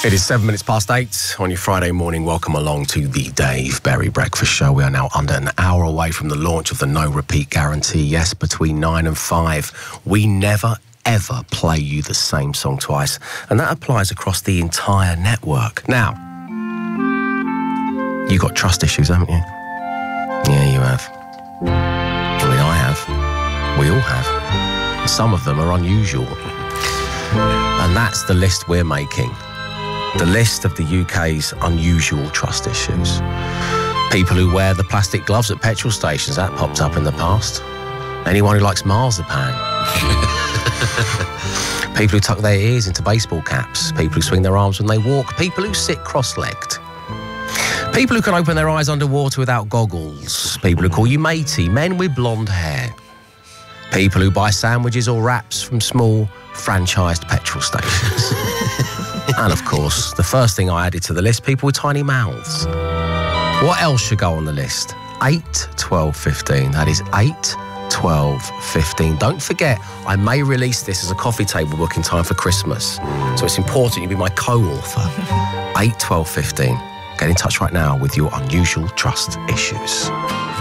It is 7 minutes past 8 on your Friday morning. Welcome along to the Dave Berry Breakfast Show. We are now under an hour away from the launch of the No Repeat Guarantee. Yes, between 9 and 5, we never, ever play you the same song twice. And that applies across the entire network. Now, you got trust issues, haven't you? Yeah, you have. I mean, I have. We all have. Some of them are unusual. And that's the list we're making. The list of the UK's unusual trust issues. People who wear the plastic gloves at petrol stations, that popped up in the past. Anyone who likes marzipan. People who tuck their ears into baseball caps. People who swing their arms when they walk. People who sit cross-legged. People who can open their eyes underwater without goggles. People who call you matey. Men with blonde hair. People who buy sandwiches or wraps from small, franchised petrol stations. And, of course, the first thing I added to the list, people with tiny mouths. What else should go on the list? 8, 12, 15. That is 8, 12, 15. Don't forget, I may release this as a coffee table book in time for Christmas. So it's important you be my co-author. 8, 12, 15. Get in touch right now with your unusual trust issues.